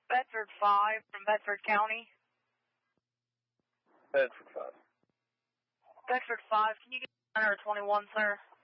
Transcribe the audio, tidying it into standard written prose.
Bedford 5 from Bedford County. Bedford 5. Bedford 5, can you get 921, sir?